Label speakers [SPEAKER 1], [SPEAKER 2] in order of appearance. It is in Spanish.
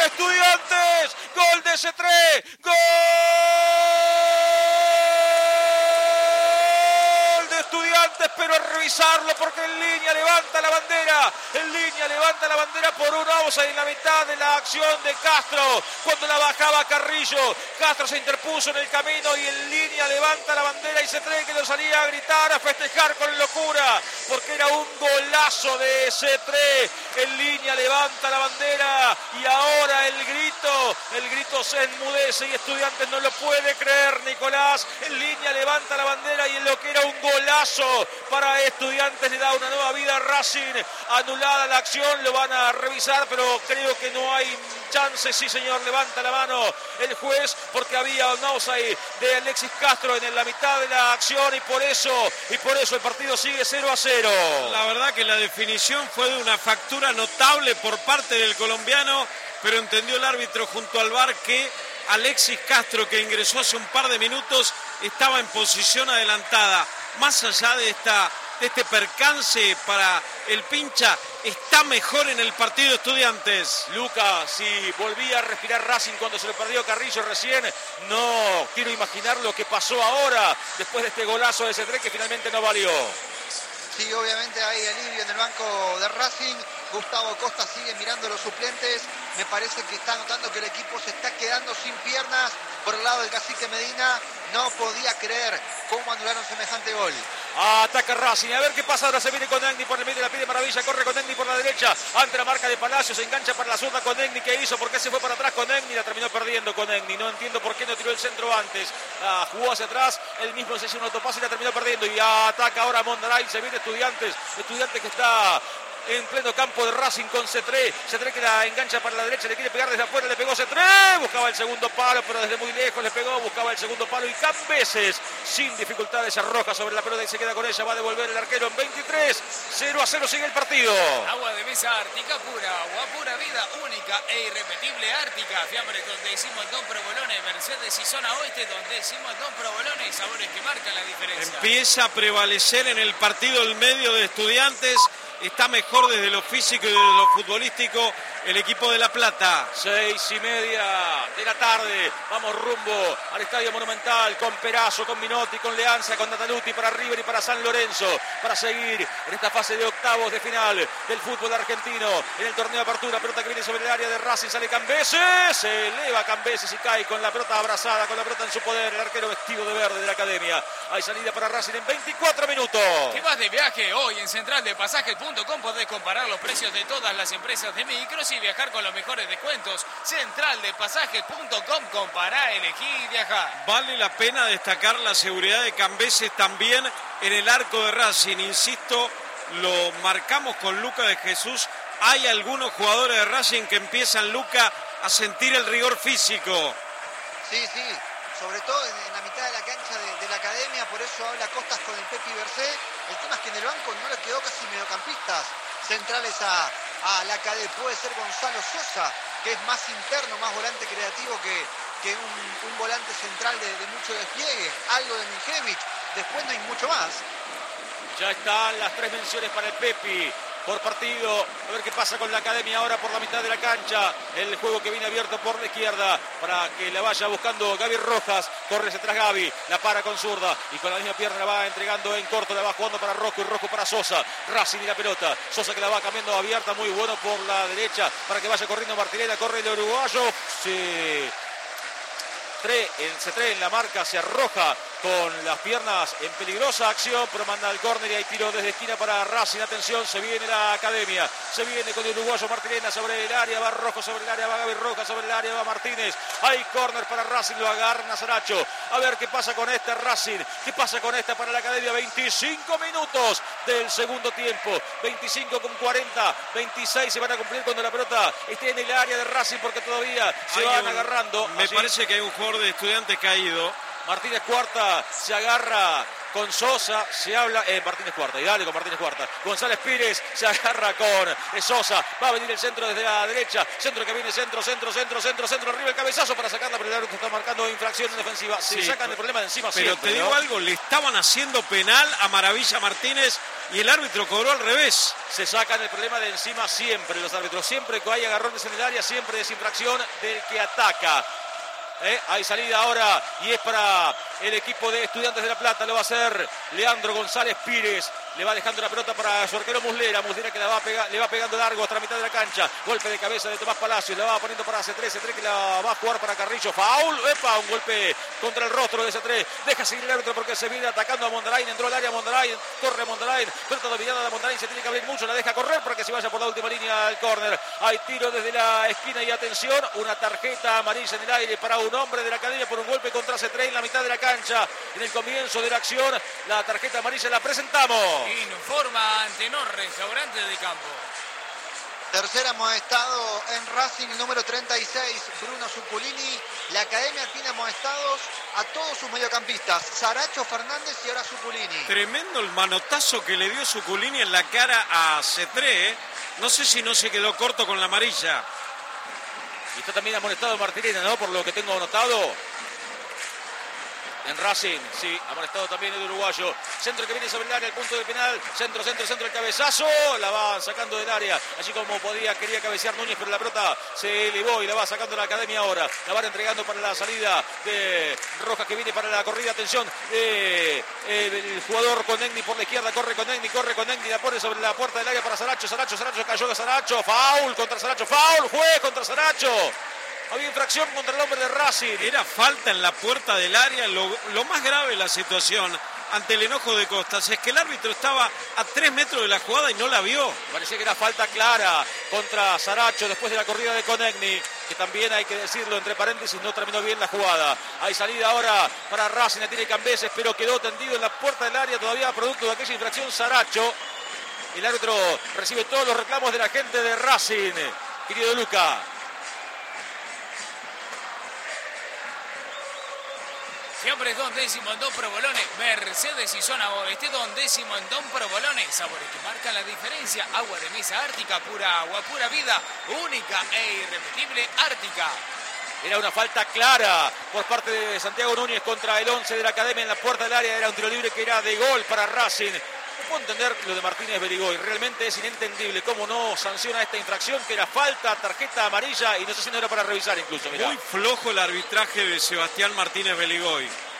[SPEAKER 1] Estudiantes, gol de C3, gol de Estudiantes, pero a revisarlo porque en línea levanta la bandera, por un offside en la mitad de la acción de Castro, cuando la bajaba Carrillo, Castro se interpuso en el camino y en línea levanta la bandera y C3 que lo salía a gritar, a festejar con locura, porque era un golazo de C3, en línea levanta la bandera y ahora el grito se enmudece y Estudiantes no lo puede creer, Nicolás, en línea levanta la bandera y en lo que era un golazo para Estudiantes le da una nueva vida a Racing, anulada la acción, lo van a revisar, pero creo que no hay chance. Sí, señor, levanta la mano el juez porque había un offside de Alexis Castro en la mitad de la acción y por eso el partido sigue 0-0.
[SPEAKER 2] La verdad que la definición fue de una factura notable por parte del colombiano, pero entendió el árbitro junto al VAR que Alexis Castro, que ingresó hace un par de minutos, estaba en posición adelantada. Más allá de este percance para el pincha, está mejor en el partido Estudiantes.
[SPEAKER 1] Lucas, si volvía a respirar Racing cuando se lo perdió Carrillo recién, no quiero imaginar lo que pasó ahora, después de este golazo de C3 que finalmente no valió.
[SPEAKER 3] Sí, obviamente hay alivio en el banco de Racing. Gustavo Costa sigue mirando los suplentes. Me parece que está notando que el equipo se está quedando sin piernas. Por el lado del cacique Medina, no podía creer cómo anularon semejante gol.
[SPEAKER 1] Ataca Racing, a ver qué pasa, ahora se viene con Negni por el medio, la pide Maravilla, corre con Negni por la derecha, ante la marca de Palacios, se engancha para la zurda con Negni, ¿qué hizo? ¿Por qué se fue para atrás con Negni? La terminó perdiendo con Negni, no entiendo por qué no tiró el centro antes, jugó hacia atrás, él mismo se hizo un autopase y la terminó perdiendo, y ataca ahora Mondaray, se viene Estudiantes que está en pleno campo de Racing con C3 que la engancha para la derecha, le quiere pegar desde afuera, le pegó C3, buscaba el segundo palo, pero desde muy lejos le pegó, buscaba el segundo palo y Cambeses sin dificultades arroja sobre la pelota y se queda con ella, va a devolver el arquero en 23, 0-0 sigue el partido.
[SPEAKER 4] Agua de mesa Ártica pura, agua pura vida única e irrepetible Ártica, fiambre donde hicimos Don Provolone, Mercedes y zona oeste donde hicimos Don Provolone y sabores que marcan la diferencia.
[SPEAKER 2] Empieza a prevalecer en el partido el medio de Estudiantes. Está mejor desde lo físico y desde lo futbolístico el equipo de La Plata.
[SPEAKER 1] 6:30 de la tarde. Vamos rumbo al Estadio Monumental con Perazo, con Minotti, con Leanza, con Nataluti para River y para San Lorenzo. Para seguir en esta fase de octavos de final del fútbol argentino. En el torneo de apertura, pelota que viene sobre el área de Racing. Sale Cambeses. Se eleva Cambeses y cae con la pelota abrazada, con la pelota en su poder. El arquero vestido de verde de la Academia. Hay salida para Racing en 24 minutos.
[SPEAKER 4] ¿Qué vas de viaje? Hoy en Central de Pasajes.com podés comparar los precios de todas las empresas de micros y viajar con los mejores descuentos. Centraldepasajes.com, compará, elegí y viajar.
[SPEAKER 2] Vale la pena destacar la seguridad de Cambeses también en el arco de Racing. Insisto, lo marcamos con Luca de Jesús. Hay algunos jugadores de Racing que empiezan, Luca, a sentir el rigor físico.
[SPEAKER 3] Sí, sobre todo en la mitad de la cancha de la Academia, por eso habla Costas con el Pepi Bercé. El tema es que en el banco no le quedó casi mediocampistas centrales a la Academia. Puede ser Gonzalo Sosa, que es más interno, más volante creativo que un volante central de mucho despliegue. Algo de Miljevich, después no hay mucho más.
[SPEAKER 1] Ya están las 3 menciones para el Pepi por partido. A ver qué pasa con la Academia ahora por la mitad de la cancha. El juego que viene abierto por la izquierda para que la vaya buscando Gaby Rojas. Corre hacia atrás Gaby, la para con zurda y con la misma pierna la va entregando en corto, la va jugando para Rocco y Rocco para Sosa. Racing y la pelota. Sosa que la va cambiando abierta, muy bueno por la derecha para que vaya corriendo Martinelli. Corre el uruguayo. Sí. C3 en la marca, se arroja con las piernas en peligrosa acción, pero manda al córner y hay tiro desde esquina para Racing. Atención, se viene la Academia, se viene con el uruguayo Martinelli sobre el área, va Rojo sobre el área, va Gaby Rojas sobre el área, va Martínez. Hay córner para Racing, lo agarra Nazaracho. A ver qué pasa con este Racing, qué pasa con esta para la Academia. 25 minutos del segundo tiempo, 25 con 40, 26 se van a cumplir cuando la pelota esté en el área de Racing porque todavía se van agarrando.
[SPEAKER 2] Me parece que hay un jugador de Estudiantes caído.
[SPEAKER 1] Martínez Cuarta se agarra con Sosa, se habla, Martínez Cuarta, y dale con Martínez Cuarta. González Pires se agarra con Sosa, va a venir el centro desde la derecha, centro que viene, centro, arriba el cabezazo para sacarla, pero el árbitro está marcando infracción defensiva, se sacan el problema de encima
[SPEAKER 2] pero
[SPEAKER 1] siempre,
[SPEAKER 2] te digo algo, le estaban haciendo penal a Maravilla Martínez y el árbitro cobró al revés.
[SPEAKER 1] Se sacan el problema de encima siempre los árbitros, siempre que hay agarrones en el área, siempre es infracción del que ataca. Hay salida ahora y es para el equipo de Estudiantes de La Plata. Lo va a hacer Leandro González Pires. Le va dejando la pelota para su arquero Muslera que le va pegando largo hasta la mitad de la cancha. Golpe de cabeza de Tomás Palacios. La va poniendo para C3 que la va a jugar para Carrillo. Foul. Un golpe contra el rostro de C3. Deja seguir el árbitro porque se viene atacando a Mondarain. Entró al área Mondarain. Corre Mondarain. Pelota dominada de Mondarain. Se tiene que abrir mucho. La deja correr para que se vaya por la última línea al córner. Hay tiro desde la esquina y atención. Una tarjeta amarilla en el aire para un hombre de la academia por un golpe contra C3 en la mitad de la cancha. En el comienzo de la acción, la tarjeta amarilla la presentamos.
[SPEAKER 4] Informa Antenor, restaurante de campo.
[SPEAKER 3] Tercer amonestado en Racing, el número 36, Bruno Zuculini. La academia tiene amonestados a todos sus mediocampistas, Saracho, Fernández y ahora Zuculini.
[SPEAKER 2] Tremendo el manotazo que le dio Zuculini en la cara a C3. No sé si no se quedó corto con la amarilla.
[SPEAKER 1] Y está también amonestado Martirena, ¿no? Por lo que tengo anotado. En Racing, sí, amonestado también el uruguayo. Centro que viene sobre el área, el punto del penal. Centro, el cabezazo. La va sacando del área. Allí como quería cabecear Núñez, pero la pelota se elevó y la va sacando la academia ahora. La van entregando para la salida de Rojas que viene para la corrida. Atención, el jugador Conegni por la izquierda. Corre Conegni, la pone sobre la puerta del área para Saracho. Saracho cayó de Saracho. Foul contra Saracho. Foul, juez contra Saracho. Había infracción contra el hombre de Racing.
[SPEAKER 2] Era falta en la puerta del área. Lo más grave de la situación ante el enojo de Costas es que el árbitro estaba a 3 metros de la jugada y no la vio.
[SPEAKER 1] Parecía que era falta clara contra Saracho después de la corrida de Conegni, que también hay que decirlo entre paréntesis, no terminó bien la jugada. Hay salida ahora para Racing, la tiene Cambeses, pero quedó tendido en la puerta del área todavía producto de aquella infracción Saracho. El árbitro recibe todos los reclamos de la gente de Racing. Querido Luca.
[SPEAKER 4] Siempre es Don Décimo en Don Provolone, Mercedes y zona oeste, Don Décimo en Don Provolone. Sabores que marcan la diferencia. Agua de mesa Ártica, pura agua, pura vida, única e irrepetible Ártica.
[SPEAKER 1] Era una falta clara por parte de Santiago Núñez contra el 11 de la academia en la puerta del área. Era un tiro libre que era de gol para Racing. No puedo entender lo de Martínez Berigoy. Realmente es inentendible cómo no sanciona esta infracción, que era falta, tarjeta amarilla y no sé si no era para revisar incluso. Mirá.
[SPEAKER 2] Muy flojo el arbitraje de Sebastián Martínez Berigoy.